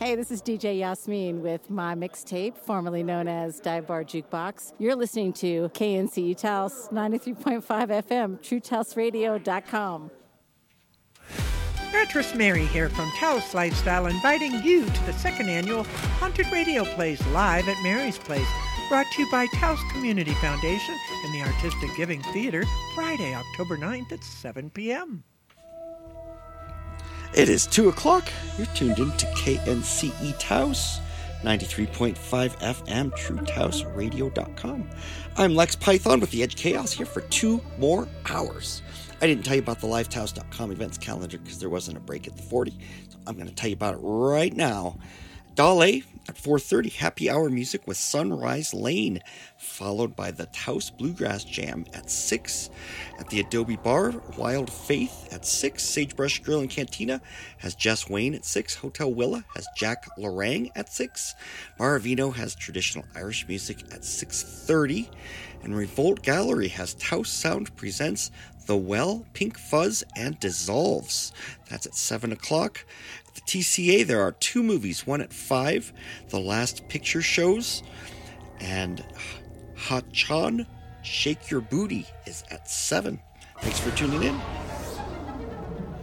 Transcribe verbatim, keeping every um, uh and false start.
Hey, this is D J Yasmin with my mixtape, formerly known as Dive Bar Jukebox. You're listening to K N C E Taos ninety-three point five F M, true taos radio dot com. Actress Mary here from Taos Lifestyle, inviting you to the second annual Haunted Radio Plays live at Mary's Place, brought to you by Taos Community Foundation and the Artistic Giving Theater, Friday, October ninth at seven p.m. It is two o'clock. You're tuned in to K N C E Taos, ninety-three point five F M, true taos radio dot com. I'm Lex Python with the Edge Chaos here for two more hours. I didn't tell you about the live taos dot com events calendar because there wasn't a break at the forty, so I'm going to tell you about it right now. Dale at four thirty, happy hour music with Sunrise Lane, followed by the Taos Bluegrass Jam at six. At the Adobe Bar, Wild Faith at six. Sagebrush Grill and Cantina has Jess Wayne at six. Hotel Willa has Jack Lorang at six. Bar Vino has traditional Irish music at six thirty. And Revolt Gallery has Taos Sound presents The Well, Pink Fuzz, and Dissolves. That's at seven o'clock. At the T C A, there are two movies, one at five, The Last Picture Shows, and Hachan, Shake Your Booty is at seven. Thanks for tuning in.